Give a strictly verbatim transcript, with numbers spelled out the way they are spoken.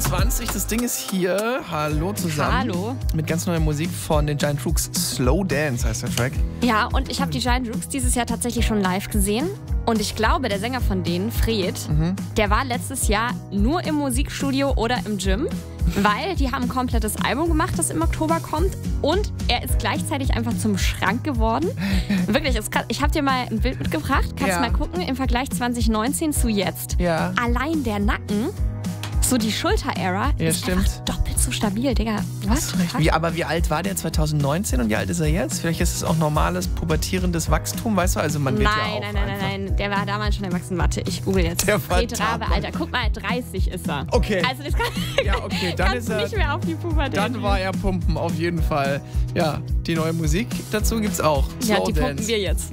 zwanzig, das Ding ist hier. Hallo zusammen. Hallo. Mit ganz neuer Musik von den Giant Rooks. Slow Dance heißt der Track. Ja, und ich habe die Giant Rooks dieses Jahr tatsächlich schon live gesehen. Und ich glaube, der Sänger von denen, Fred, mhm. der war letztes Jahr nur im Musikstudio oder im Gym, weil die haben ein komplettes Album gemacht, das im Oktober kommt. Und er ist gleichzeitig einfach zum Schrank geworden. Wirklich, es kann, ich habe dir mal ein Bild mitgebracht. Kannst Ja. mal gucken, im Vergleich zwanzig neunzehn zu jetzt. Ja. Allein der Nacken, so die Schulter-Ära, Ja, ist stimmt. einfach doppelt so stabil, Digga. Was? Wie, aber wie alt war der zwanzig neunzehn und wie alt ist er jetzt? Vielleicht ist es auch normales, pubertierendes Wachstum, weißt du? Also man wird Nein, ja auch nein, nein, einfach nein, nein, der war damals schon erwachsen. Warte, ich google jetzt. Der war Fred Rabe, damals- Alter, guck mal, dreißig ist er. Okay. Also das kann, Ja, okay, dann kannst ist er- nicht mehr auf die Pubertät. Dann war er pumpen, auf jeden Fall. Ja, die neue Musik dazu gibt's auch. Ja, Slow die Dance. pumpen wir jetzt.